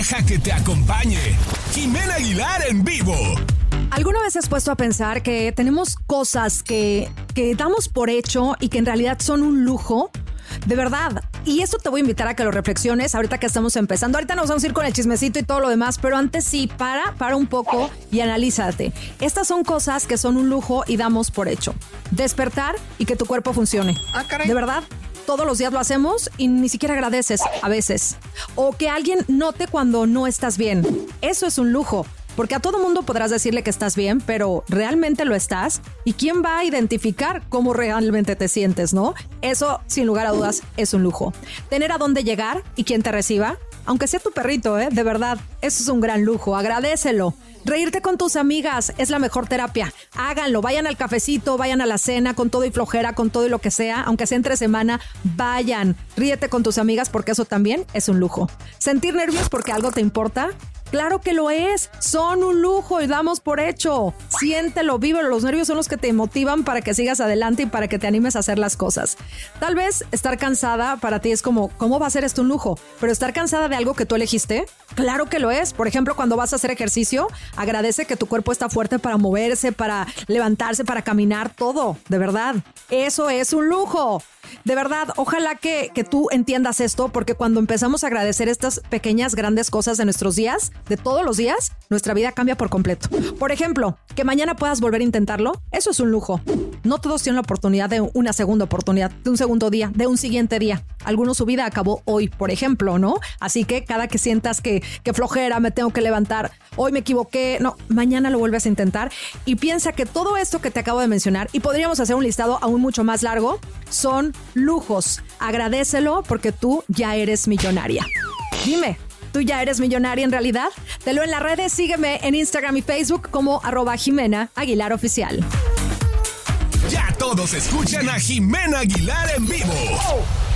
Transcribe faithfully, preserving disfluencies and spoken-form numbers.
Deja que te acompañe Jimena Aguilar en vivo. ¿Alguna vez has puesto a pensar que tenemos cosas que, que damos por hecho y que en realidad son un lujo? De verdad. Y esto te voy a invitar a que lo reflexiones ahorita que estamos empezando. Ahorita nos vamos a ir con el chismecito y todo lo demás, pero antes sí, para, para un poco y analízate. Estas son cosas que son un lujo y damos por hecho. Despertar y que tu cuerpo funcione. Ah, caray. De verdad. Todos los días lo hacemos y ni siquiera agradeces a veces. O que alguien note cuando no estás bien. Eso es un lujo. Porque a todo mundo podrás decirle que estás bien, pero ¿realmente lo estás? ¿Y quién va a identificar cómo realmente te sientes, no? Eso, sin lugar a dudas, es un lujo. Tener a dónde llegar y quién te reciba, aunque sea tu perrito, ¿eh? De verdad, eso es un gran lujo. Agradécelo. Reírte con tus amigas es la mejor terapia. Háganlo, vayan al cafecito, vayan a la cena con todo y flojera, con todo y lo que sea, aunque sea entre semana, vayan. Ríete con tus amigas porque eso también es un lujo. Sentir nervios porque algo te importa, claro que lo es. Son un lujo y damos por hecho. Siéntelo, vívelo. Los nervios son los que te motivan para que sigas adelante y para que te animes a hacer las cosas. Tal vez estar cansada para ti es como, ¿cómo va a ser esto un lujo? Pero estar cansada de algo que tú elegiste, claro que lo es. Por ejemplo, cuando vas a hacer ejercicio, agradece que tu cuerpo está fuerte para moverse, para levantarse, para caminar, todo. De verdad, eso es un lujo. De verdad, ojalá que, que tú entiendas esto, porque cuando empezamos a agradecer estas pequeñas, grandes cosas de nuestros días, de todos los días, nuestra vida cambia por completo. Por ejemplo, que mañana puedas volver a intentarlo, eso es un lujo. No todos tienen la oportunidad de una segunda oportunidad, de un segundo día, de un siguiente día. Algunos su vida acabó hoy, por ejemplo, ¿no? Así que cada que sientas que, que flojera, me tengo que levantar, hoy me equivoqué, no, mañana lo vuelves a intentar y piensa que todo esto que te acabo de mencionar, y podríamos hacer un listado aún mucho más largo, son lujos. Agradécelo porque tú ya eres millonaria. Dime, ¿tú ya eres millonaria en realidad? Te leo en las redes, sígueme en Instagram y Facebook como arroba Jimena Aguilar Oficial. Ya todos escuchan a Jimena Aguilar en vivo.